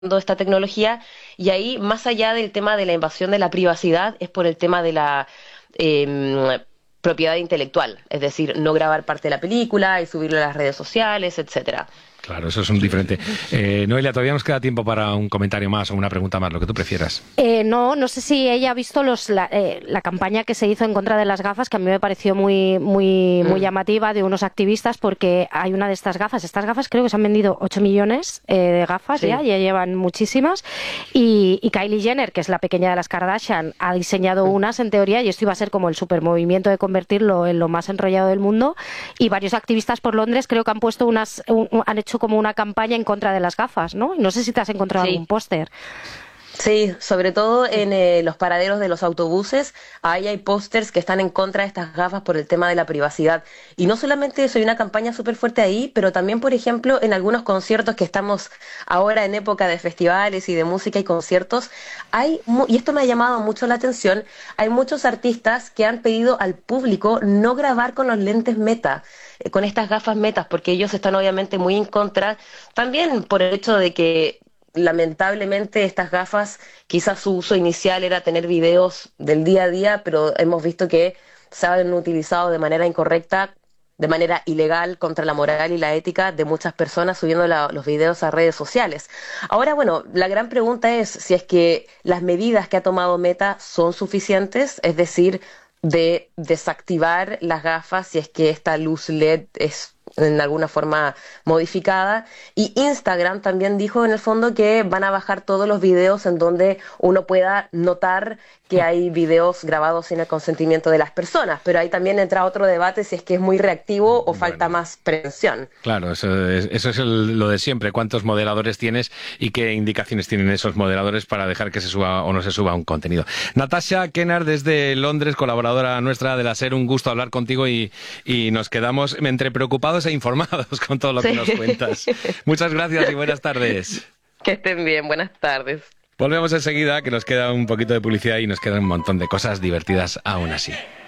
esta tecnología y ahí, más allá del tema de la invasión de la privacidad, es por el tema de la propiedad intelectual, es decir, no grabar parte de la película y subirlo a las redes sociales, etcétera. Claro, eso es un diferente. Noelia, todavía nos queda tiempo para un comentario más o una pregunta más, lo que tú prefieras. No sé si ella ha visto la campaña que se hizo en contra de las gafas, que a mí me pareció muy llamativa, de unos activistas, porque hay una de estas gafas creo que se han vendido 8 millones de gafas, Sí. ya llevan muchísimas, y Kylie Jenner, que es la pequeña de las Kardashian, ha diseñado unas en teoría, y esto iba a ser como el supermovimiento de convertirlo en lo más enrollado del mundo, y varios activistas por Londres creo que han puesto han hecho como una campaña en contra de las gafas, ¿no? No sé si te has encontrado Sí. algún póster. Sí, sobre todo en los paraderos de los autobuses, ahí hay pósters que están en contra de estas gafas por el tema de la privacidad. Y no solamente eso, hay una campaña súper fuerte ahí, pero también, por ejemplo, en algunos conciertos que estamos ahora en época de festivales y de música y conciertos, y esto me ha llamado mucho la atención, hay muchos artistas que han pedido al público no grabar con los lentes Meta, con estas gafas Metas, porque ellos están obviamente muy en contra, también por el hecho de que lamentablemente estas gafas, quizás su uso inicial era tener videos del día a día, pero hemos visto que se han utilizado de manera incorrecta, de manera ilegal, contra la moral y la ética de muchas personas subiendo los videos a redes sociales. Ahora, bueno, la gran pregunta es si es que las medidas que ha tomado Meta son suficientes, es decir, de desactivar las gafas si es que esta luz LED es en alguna forma modificada. Y Instagram también dijo en el fondo que van a bajar todos los videos en donde uno pueda notar que hay videos grabados sin el consentimiento de las personas, pero ahí también entra otro debate si es que es muy reactivo o falta más prevención. Claro, eso es lo de siempre. ¿Cuántos moderadores tienes y qué indicaciones tienen esos moderadores para dejar que se suba o no se suba un contenido? Natasha Kennard, desde Londres, colaboradora nuestra de la SER, un gusto hablar contigo y nos quedamos entre preocupados e informados con todo lo que nos cuentas. Muchas gracias y buenas tardes. Que estén bien, buenas tardes. Volvemos enseguida, que nos queda un poquito de publicidad y nos quedan un montón de cosas divertidas aún así.